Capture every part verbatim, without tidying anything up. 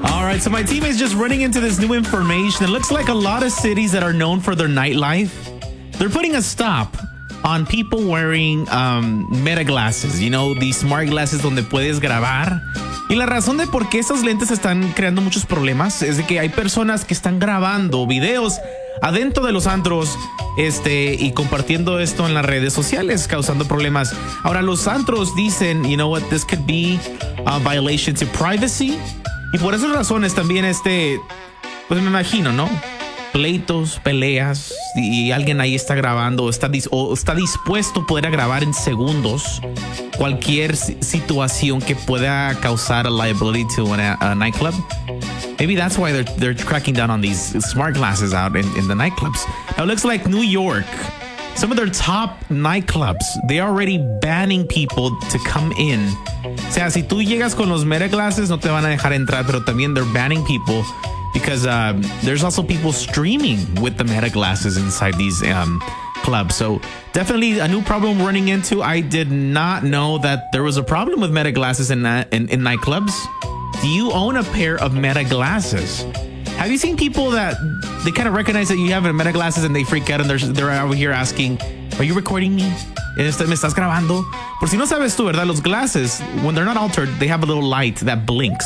All right, so my team is just running into this new information. It looks like a lot of cities that are known for their nightlife, they're putting a stop on people wearing um, meta glasses, you know, these smart glasses donde puedes grabar. Y la razón de por qué esos lentes están creando muchos problemas es de que hay personas que están grabando videos adentro de los antros este, y compartiendo esto en las redes sociales, causando problemas. Ahora, los antros dicen, you know what, this could be a violation to privacy. Y por esas razones también, este, pues me imagino, ¿no? Pleitos, peleas, y alguien ahí está grabando, está, dis o está dispuesto a poder grabar en segundos cualquier situación que pueda causar a liability to a, a nightclub. Maybe that's why they're, they're cracking down on these smart glasses out in, in the nightclubs. Now, it looks like New York, some of their top nightclubs, they're already banning people to come in. O sea, si tú llegas con los meta glasses, no te van a dejar entrar, pero también they're banning people because um, there's also people streaming with the meta glasses inside these um, clubs. So definitely a new problem running into. I did not know that there was a problem with meta glasses in, uh, in, in nightclubs. Do you own a pair of meta glasses? Have you seen people that they kind of recognize that you have a meta glasses and they freak out and they're, they're out here asking, are you recording me? ¿Me estás grabando? Por si no sabes tú, ¿verdad? Los glasses, when they're not altered, they have a little light that blinks.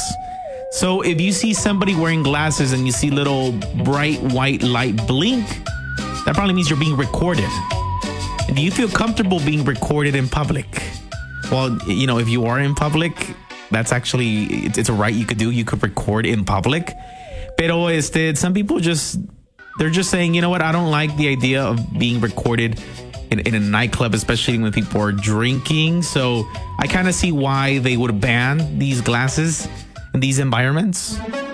So if you see somebody wearing glasses and you see little bright white light blink, that probably means you're being recorded. And do you feel comfortable being recorded in public? Well, you know, if you are in public, that's actually, it's, it's a right you could do. You could record in public. Pero este, some people just, they're just saying, you know what? I don't like the idea of being recorded in, in a nightclub, especially when people are drinking. So I kind of see why they would ban these glasses in these environments.